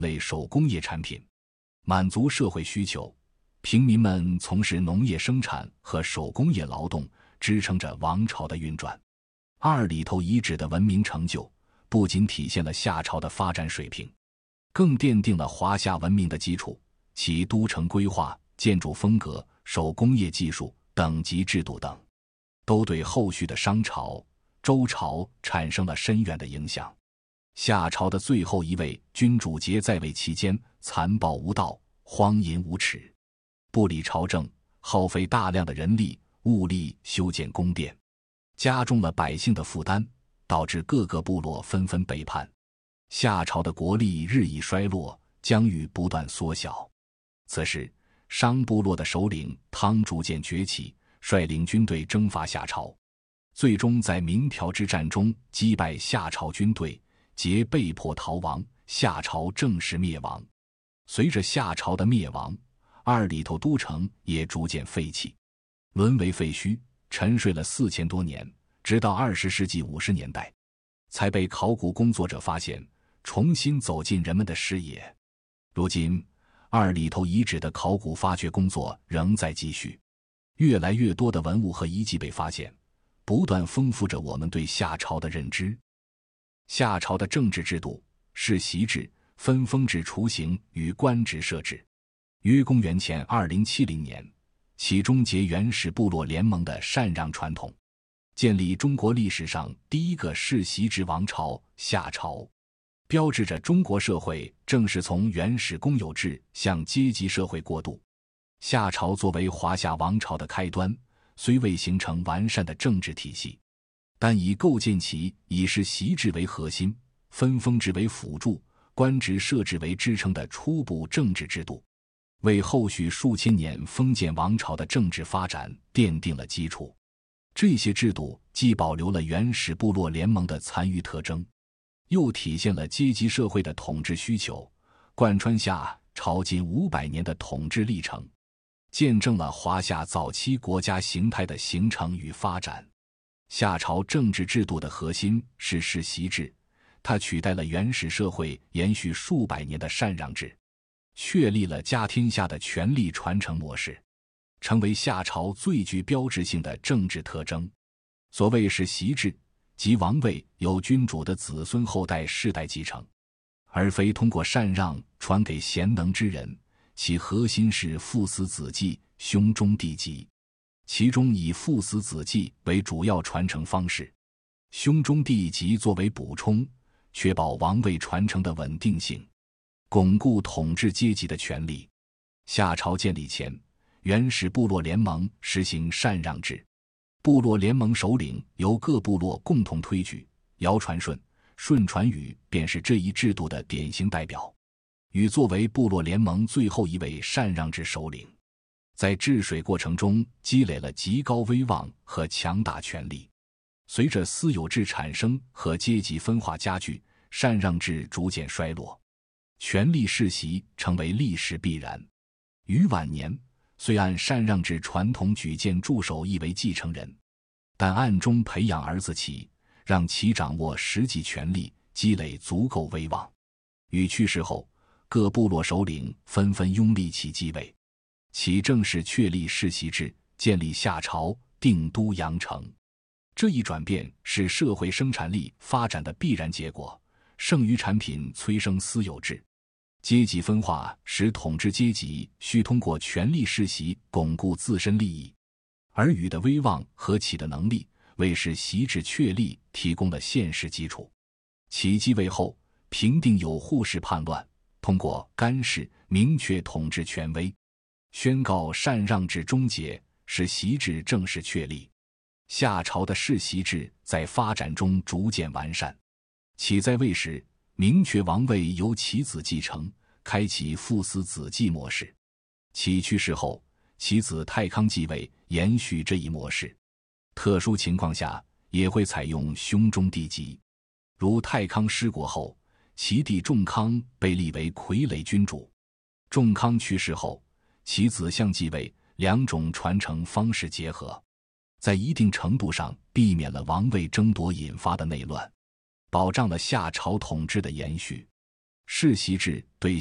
类手工业产品，满足社会需求。平民们从事农业生产和手工业劳动，支撑着王朝的运转。二里头遗址的文明成就，不仅体现了夏朝的发展水平，更奠定了华夏文明的基础。其都城规划、建筑风格、手工业技术、等级制度等，都对后续的商朝、周朝产生了深远的影响。夏朝的最后一位君主桀在位期间，残暴无道，荒淫无耻，不理朝政，耗费大量的人力物力修建宫殿，加重了百姓的负担，导致各个部落纷纷背叛。夏朝的国力日益衰落，疆域不断缩小。此时，商部落的首领汤逐渐崛起，率领军队征伐夏朝，最终在鸣条之战中击败夏朝军队，桀被迫逃亡，夏朝正式灭亡。随着夏朝的灭亡，二里头都城也逐渐废弃，沦为废墟，沉睡了4000多年，直到20世纪50年代，才被考古工作者发现，重新走进人们的视野。如今，二里头遗址的考古发掘工作仍在继续，越来越多的文物和遗迹被发现，不断丰富着我们对夏朝的认知。夏朝的政治制度，世袭制、分封制雏形与官职设置。于公元前2070年，其终结原始部落联盟的禅让传统，建立中国历史上第一个世袭制王朝夏朝，标志着中国社会正式从原始公有制向阶级社会过渡。夏朝作为华夏王朝的开端，虽未形成完善的政治体系，但已构建起以世袭制为核心、分封制为辅助、官职设置为支撑的初步政治制度，为后续数千年封建王朝的政治发展奠定了基础。这些制度既保留了原始部落联盟的残余特征，又体现了阶级社会的统治需求，贯穿夏朝近500年的统治历程，见证了华夏早期国家形态的形成与发展。夏朝政治制度的核心是世袭制，它取代了原始社会延续数百年的禅让制，确立了家天下的权力传承模式，成为夏朝最具标志性的政治特征。所谓世袭制，即王位由君主的子孙后代世代继承，而非通过禅让传给贤能之人，其核心是父死子继、兄终弟及，其中以父死子继为主要传承方式，兄终弟及作为补充，确保王位传承的稳定性，巩固统治阶级的权力。夏朝建立前，原始部落联盟实行禅让制，部落联盟首领由各部落共同推举，尧传舜，舜传禹便是这一制度的典型代表。禹作为部落联盟最后一位禅让制首领，在治水过程中积累了极高威望和强大权力。随着私有制产生和阶级分化加剧，禅让制逐渐衰落，权力世袭成为历史必然。禹晚年虽按禅让制传统举荐助手役为继承人，但暗中培养儿子启，让其掌握实际权力，积累足够威望。禹去世后，各部落首领纷纷拥立启继位，启正式确立世袭制，建立夏朝，定都阳城。这一转变是社会生产力发展的必然结果，剩余产品催生私有制。阶级分化使统治阶级需通过权力世袭巩固自身利益，而禹的威望和启的能力为世袭制确立提供了现实基础。启继位后，平定有扈氏叛乱，通过干氏明确统治权威，宣告禅让制终结，使袭制正式确立。夏朝的世袭制在发展中逐渐完善。启在位时，明确王位由其子继承，开启父死子继模式。启去世后，其子太康继位，延续这一模式。特殊情况下，也会采用兄终弟及。如太康失国后，其弟仲康被立为傀儡君主。仲康去世后，其子相继位，两种传承方式结合，在一定程度上避免了王位争夺引发的内乱，保障了夏朝统治的延续。 世袭制对